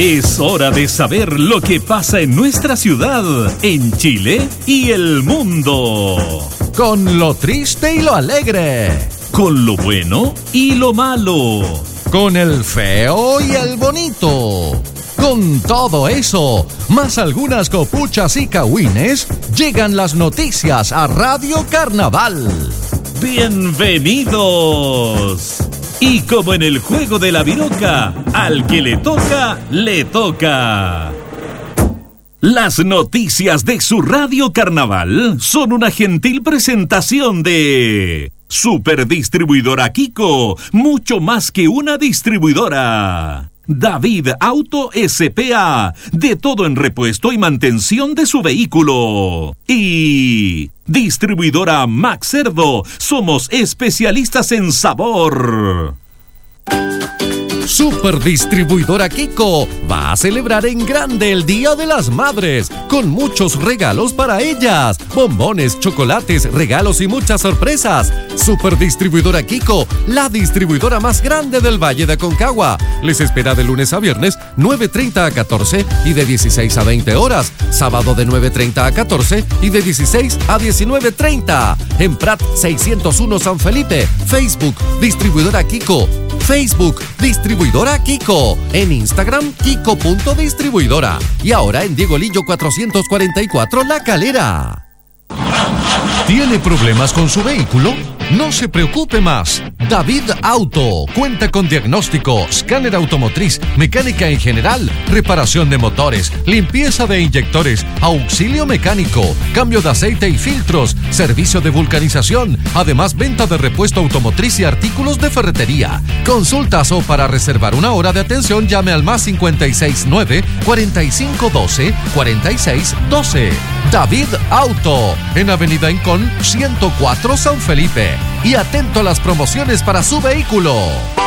Es hora de saber lo que pasa en nuestra ciudad, en Chile y el mundo. Con lo triste y lo alegre. Con lo bueno y lo malo. Con el feo y el bonito. Con todo eso, más algunas copuchas y cagüines, llegan las noticias a Radio Carnaval. ¡Bienvenidos! Y como en el juego de la viroca, al que le toca, le toca. Las noticias de su Radio Carnaval son una gentil presentación de Superdistribuidora Kiko, mucho más que una distribuidora. David Auto S.p.A., de todo en repuesto y mantención de su vehículo. Y Distribuidora Max Cerdo, somos especialistas en sabor. Superdistribuidora Kiko va a celebrar en grande el Día de las Madres, con muchos regalos para ellas, bombones, chocolates, regalos y muchas sorpresas. Superdistribuidora Kiko, la distribuidora más grande del Valle de Aconcagua, les espera de lunes a viernes 9:30 a 14 y de 16 a 20 horas, sábado de 9:30 a 14 y de 16 a 19:30, en Prat 601 San Felipe. Facebook Distribuidora Kiko, Facebook Distribuidora Kiko, en Instagram Kiko.distribuidora y ahora en Diego Lillo 444 La Calera. ¿Tiene problemas con su vehículo? No se preocupe más. David Auto cuenta con diagnóstico, escáner automotriz, mecánica en general, reparación de motores, limpieza de inyectores, auxilio mecánico, cambio de aceite y filtros, servicio de vulcanización, además venta de repuesto automotriz y artículos de ferretería. Consultas o para reservar una hora de atención llame al más 569 4512 4612. David Auto, en Avenida Incón 104 San Felipe. Y atento a las promociones para su vehículo.